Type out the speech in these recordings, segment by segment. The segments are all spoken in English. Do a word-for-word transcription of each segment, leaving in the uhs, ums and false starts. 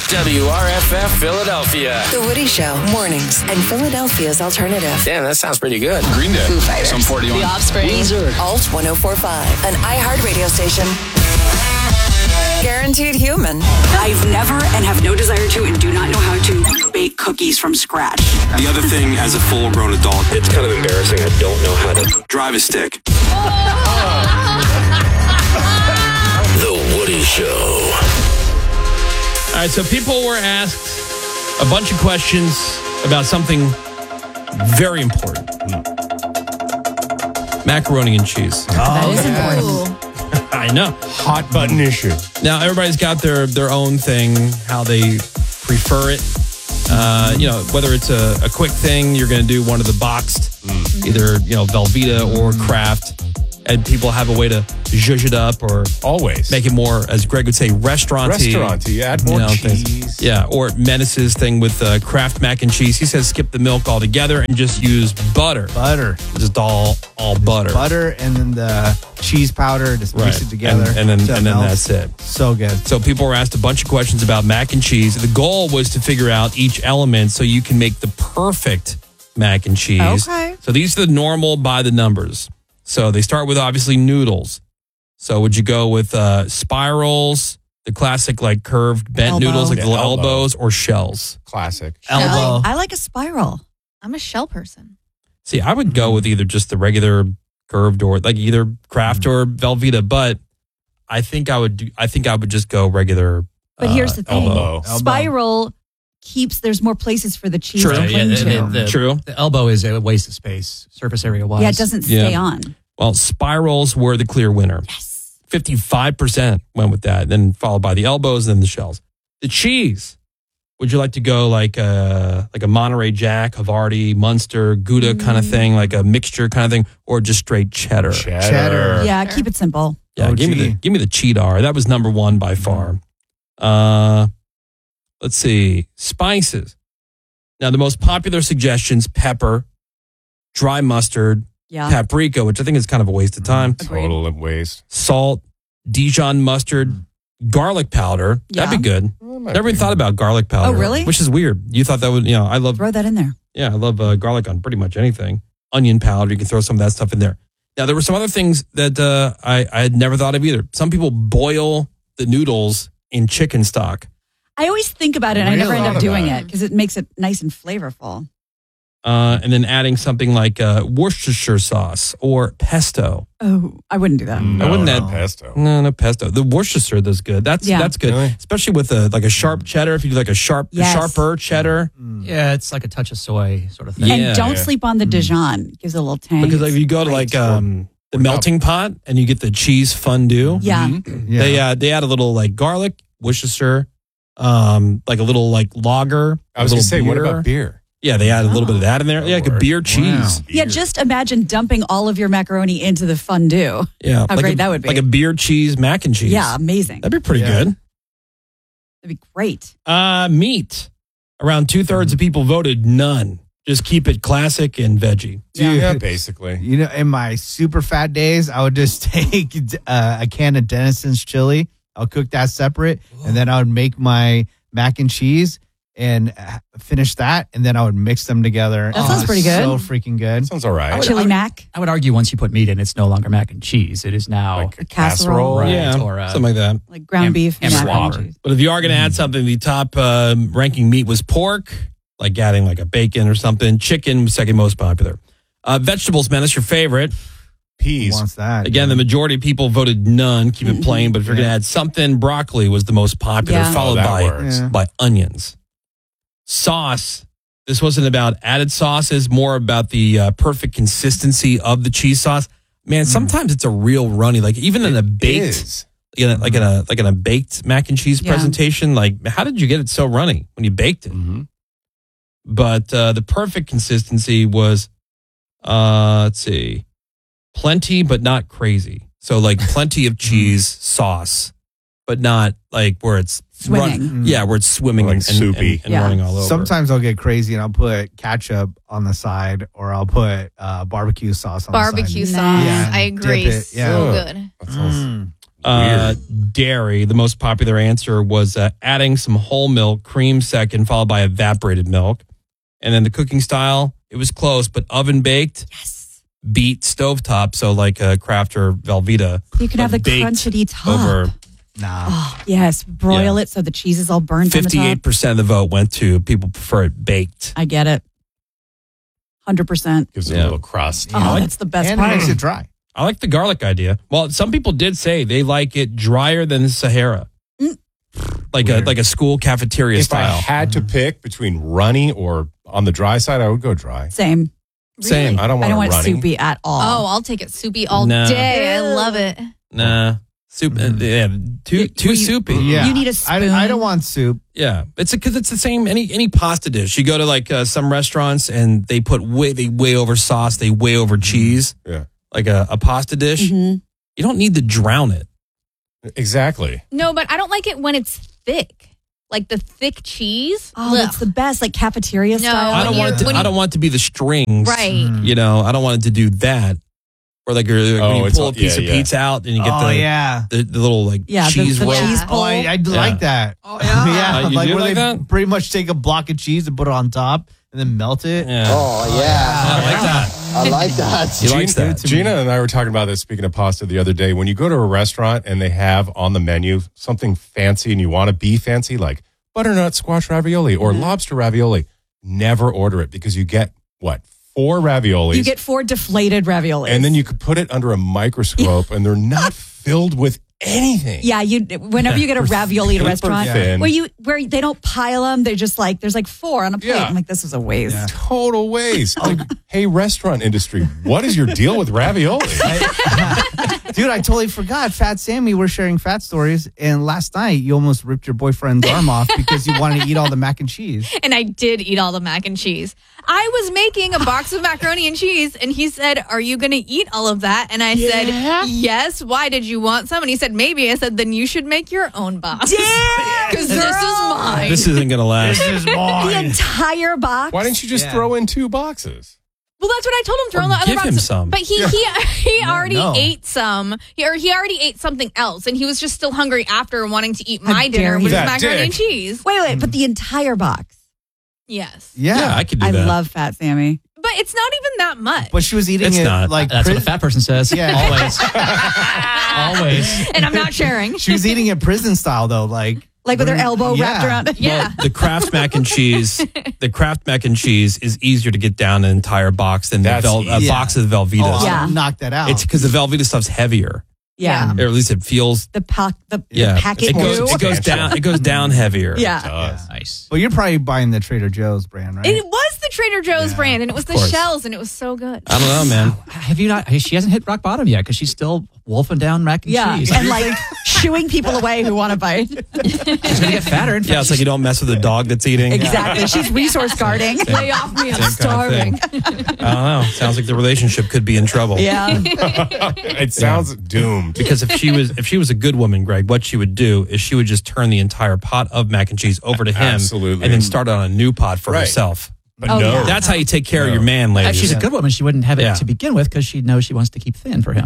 W R F F Philadelphia. The Woody Show, mornings, and Philadelphia's alternative. Damn, that sounds pretty good. Green Day. Foo Fighters. Some forty-one. The Offspring. Weezer. Alt one oh four point five. An iHeart radio station. Guaranteed human. I've never and have no desire to and do not know how to bake cookies from scratch. The other thing, as a full-grown adult, it's kind of embarrassing. I don't know how to drive a stick. The Woody Show. All right, so people were asked a bunch of questions about something very important. Macaroni and cheese. Oh, that is important. I know. Hot button issue. Now, everybody's got their, their own thing, how they prefer it. Uh, you know, whether it's a, a quick thing, you're going to do one of the boxed, mm. either, you know, Velveeta or Kraft. And people have a way to zhuzh it up or always make it more, as Greg would say, restaurant-y. Restaurant-y, add more you know, cheese. Things. Yeah, or Menace's thing with uh, Kraft mac and cheese. He says skip the milk altogether and just use butter. Butter. Just all all just butter. Butter and then the cheese powder, just mix right. it together. And, and then, and then that's it. So good. So people were asked a bunch of questions about mac and cheese. The goal was to figure out each element so you can make the perfect mac and cheese. Okay. So these are the normal by the numbers. So they start with obviously noodles. So would you go with uh, spirals, the classic like curved bent Elbow. noodles like Yeah, the little elbow. elbows, or shells? Classic. Elbow. I like a spiral. I'm a shell person. See, I would go with either just the regular curved or like either Kraft or Velveeta, but I think I would do, I think I would just go regular. But uh, here's the thing. elbow. Spiral keeps, there's more places for the cheese True. to Yeah, cling yeah, to. the, the, True. The elbow is a waste of space, surface area wise. yeah, it doesn't Yeah. stay on. Well, spirals were the clear winner. Yes. fifty-five percent went with that, then followed by the elbows, then the shells. The cheese. Would you like to go like a, like a Monterey Jack, Havarti, Munster, Gouda kind of thing, like a mixture kind of thing, or just straight cheddar? Cheddar. Cheddar. Yeah, keep it simple. Yeah, O G. give me the give me the cheddar. That was number one by far. Uh, let's see, spices. Now the most popular suggestions: pepper, dry mustard, Yeah. paprika, which I think is kind of a waste of time. Total waste. Salt, Dijon mustard, garlic powder. Yeah. That'd be good. Never even thought about garlic powder. Oh, really? Which is weird. You thought that would, you know, I love, Throw that in there. yeah, I love uh, garlic on pretty much anything. Onion powder, you can throw some of that stuff in there. Now, there were some other things that uh, I, I had never thought of either. Some people boil the noodles in chicken stock. I always think about it and I never Really end up thought doing about it because it makes it nice and flavorful. Uh, and then adding something like uh, Worcestershire sauce or pesto. Oh, I wouldn't do that. No, I wouldn't not add- pesto. No, no pesto. The Worcestershire does good. That's Yeah. that's good, Really? especially with a like a sharp cheddar. If you do like a sharp, Yes. sharper cheddar, Yeah, it's like a touch of soy sort of thing. Yeah. And don't yeah. sleep on the Dijon. It gives it a little tang. because like if you go to Great. like um, the Work melting pot and you get the cheese fondue, Yeah. Yeah. they uh, they add a little like garlic, Worcestershire, um, like a little like lager. I was a going little to say, what beer. about beer? Yeah, they add a little bit of that in there. Yeah, like a Lord. beer cheese. Yeah, just imagine dumping all of your macaroni into the fondue. Yeah, How like great a, that would be. Like a beer cheese mac and cheese. Yeah, amazing. that'd be pretty Yeah. good. That'd be great. Uh, meat. Around two thirds of people voted none. Just keep it classic and veggie. Dude, Yeah, basically. you know, in my super fat days, I would just take uh, a can of Denison's chili. I'll cook that separate, and then I would make my mac and cheese and uh, finish that, and then I would mix them together. That sounds It's pretty good. So freaking good. Sounds all right. Chili mac. I would argue once you put meat in, it's no longer mac and cheese. It is now Like a casserole. casserole. Right. Yeah, Or, uh, something like that. Like ground Ham- beef. ham mac swap. and cheese. But if you are going to add something, the top um, ranking meat was pork, like adding like a bacon or something. Chicken was second most popular. Uh, vegetables, man, that's your favorite. Who Peas. wants that? Again, the majority of people voted none. Keep it plain. But if you're Yeah. going to add something, broccoli was the most popular, Yeah. followed Oh, that by works. Yeah. by onions. Sauce. This wasn't about added sauces, more about the uh, perfect consistency of the cheese sauce. Man, sometimes it's a real runny. Like even in a baked, Is. in a, like in a like in a baked mac and cheese Yeah. presentation. Like, how did you get it so runny when you baked it? Mhm. But uh, the perfect consistency was, uh, let's see, plenty but not crazy. So like plenty of cheese sauce, but not like where it's Swimming. run- yeah, where it's swimming Like and, and, soupy. and, and Yeah. running all over. Sometimes I'll get crazy and I'll put ketchup on the side, or I'll put uh, barbecue sauce on Barbecue the sauce. side. Yeah, I dip agree. it. So Yeah. good. That sounds Mm. Uh, dairy, the most popular answer was uh, adding some whole milk, cream second, followed by evaporated milk. And then the cooking style, it was close, but oven baked. Yes. Beat stovetop, so like a Kraft or Velveeta. You can have the baked crunchity top. Over Nah. Oh, yes. Broil Yeah. it so the cheese is all burnt fifty-eight on the top. percent of the vote went to people prefer it baked. I get it. one hundred percent. Gives it Yeah. a little crust. Oh, that's the best And it part. makes it dry. I like the garlic idea. Well, some people did say they like it drier than Sahara. Mm. Like a like a school cafeteria If style. I had to pick between runny or on the dry side, I would go dry. Same. Same. I don't want I don't want it it runny. soupy at all. Oh, I'll take it soupy all No. day. I love it. Nah. Soup uh, yeah, too You- too you- soupy. Yeah. You need a I, spoon. I don't want soup. Yeah, it's because it's the same. Any any pasta dish, you go to like uh, some restaurants and they put way they way over sauce, they way over cheese. Yeah. Like a, a pasta dish, Mhm. you don't need to drown it. Exactly. No, but I don't like it when it's thick. Like the thick cheese. Oh, that's the best, like cafeteria No, style. I don't when want you- it to. when I you- don't want it to be the strings, Right. You know, I don't want it to do that. Or like, or, like Oh, when you it's pull all- a piece yeah, of yeah. pizza out and you get Oh, the, yeah. the the little like Yeah, the- cheese the roll. cheese Oh, I, I Yeah. like that. Oh, yeah. Uh, you like do where like they that? pretty much take a block of cheese and put it on top and then melt it. Yeah. Oh, yeah. I like that. I like that. He likes that. Gina and I were talking about this, speaking of pasta, the other day. When you go to a restaurant and they have on the menu something fancy and you want to be fancy, like butternut squash ravioli or lobster ravioli, never order it because you get, what, four raviolis? You get four deflated raviolis. and then you could put it under a microscope and they're not filled with anything. Yeah, you. Whenever you get a ravioli at a Paper restaurant, thin. where you where they don't pile them, they're just like there's like four on a plate. Yeah. I'm like, this was a waste. Total waste. Like, hey, restaurant industry, what is your deal with ravioli? Dude, I totally forgot. Fat Sammy, we're sharing fat stories. And last night, you almost ripped your boyfriend's arm off because you wanted to eat all the mac and cheese. And I did eat all the mac and cheese. I was making a box of macaroni and cheese, and he said, "Are you going to eat all of that?" And I said, "Yes." Why did you want some? And he said, "Maybe." I said, "Then you should make your own box." Because this is mine. This isn't gonna last. is The entire box. Why didn't you just Yeah. throw in two boxes? Well, that's what I told him. Throw Or in the other give box. him some. But he he he already no. ate some. He or he already ate something else, and he was just still hungry after and wanting to eat my How dinner, dare which was you. That macaroni and dick. cheese. Wait, wait, but the entire box. Yes, Yeah. Yeah, I could do I that. love Fat Sammy. but it's not even that much. But she was eating It's it not. like That's what pri- a fat person says. Yeah. Always. Always. and I'm not sharing. she was eating it prison style though, like Like with her elbow Yeah. wrapped around. Yeah. Well, the Kraft mac and cheese, the Kraft mac and cheese is easier to get down an entire box than the That's Vel- a easy. box of the Velveeta. Oh, Yeah. I'll knock that out. It's because the Velveeta stuff's heavier, Yeah. or at least it feels. The pack, the, Yeah, the packet it goes. goo. It goes down. It goes down heavier. Yeah. Nice. Well, you're probably buying the Trader Joe's brand, right? It was the Trader Joe's Yeah, brand, and it was the course. shells, and it was so good. I don't know, man. Have you not? She hasn't hit rock bottom yet because she's still wolfing down mac and Yeah. cheese. And like shooing people away who want to bite. She's going to get fatter. And Yeah, it's like you don't mess with the dog that's eating. Exactly. She's resource guarding. Lay off me, I'm Same kind starving. of thing. I don't know. Sounds like the relationship could be in trouble. Yeah. It sounds doomed. Because if she was if she was a good woman, Greg, what she would do is she would just turn the entire pot of mac and cheese over to him, Absolutely. and then start on a new pot for Right. herself. But Oh, no. yeah. That's how you take care of your man, If ladies. she's a good woman, she wouldn't have it Yeah. to begin with because she knows she wants to keep thin for him.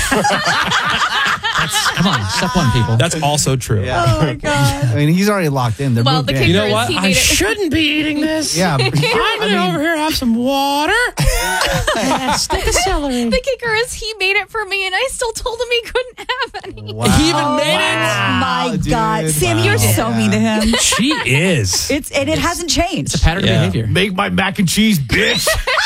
That's, come on, step one, people. That's also true. Yeah. Oh my God. I mean, he's already locked in. They're Well, moved the in. kicker You know is what? he I made it. shouldn't be eating this. Yeah. I'm gonna over here have some water. Stick the celery. The kicker is he made it for me, and I still told him he couldn't have any. Wow. He even made My dude. God. Sam, Wow. you're so mean to him. She is. It's and it hasn't changed. It's a pattern Yeah. of behavior. Make my mac and cheese, bitch.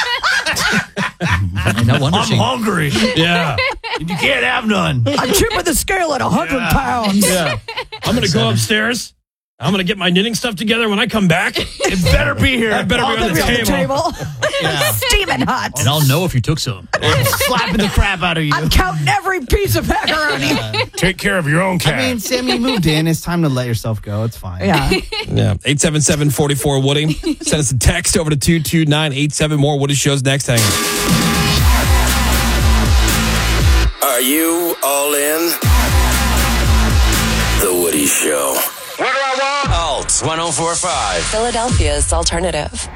No wonder she. hungry. Yeah. You can't have none. I'm tripping the scale at one hundred pounds. Yeah. I'm gonna go upstairs. I'm gonna get my knitting stuff together when I come back. It better be here. It better be on the table. Steaming hot. And I'll know if you took some. Slapping the crap out of you. I'm counting every piece of macaroni. Take care of your own cat. I mean, Sam, you moved in. It's time to let yourself go. It's fine. Yeah. Yeah. eight seven seven, four four, Woody. Send us a text over to two two nine eight seven. More Woody Show's next. Hang on. Are you all in? The Woody Show. What do I want? Alt one oh four point five. Philadelphia's alternative.